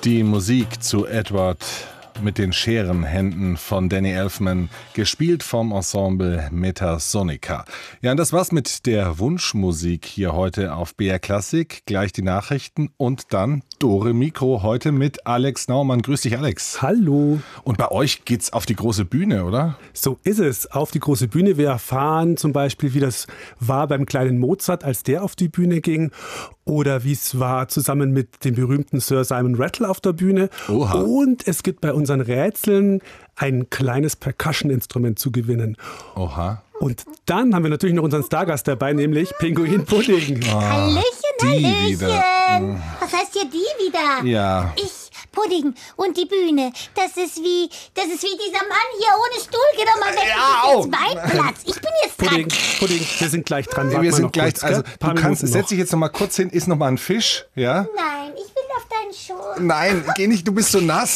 Die Musik zu Edward mit den Scherenhänden von Danny Elfman, gespielt vom Ensemble Metasonica. Ja, und das war's mit der Wunschmusik hier heute auf BR Klassik. Gleich die Nachrichten und dann Dore Mikro heute mit Alex Naumann. Grüß dich, Alex. Hallo. Und bei euch geht's auf die große Bühne, oder? So ist es, auf die große Bühne. Wir erfahren zum Beispiel, wie das war beim kleinen Mozart, als der auf die Bühne ging. Oder wie es war zusammen mit dem berühmten Sir Simon Rattle auf der Bühne. Oha. Und es gibt bei unseren Rätseln ein kleines Percussion-Instrument zu gewinnen. Oha. Und dann haben wir natürlich noch unseren Stargast dabei, nämlich Pinguin Pudding. Hallöchen, die Hallöchen. wieder. Was heißt hier die wieder? Ja. Ich, Pudding und die Bühne. Das ist wie dieser Mann hier ohne Stuhl. Geh doch mal weg. Ja, Das ist jetzt mein Platz. Ich bin jetzt dran. Pudding, wir sind gleich dran. Warten Wir mal sind noch gleich, kurz, also gell? Paar du kannst, Minuten setz noch. dich jetzt noch mal kurz hin, iss noch mal einen Fisch, ja? Nein, ich will auf deinen Schoß. Nein, geh nicht, du bist so nass.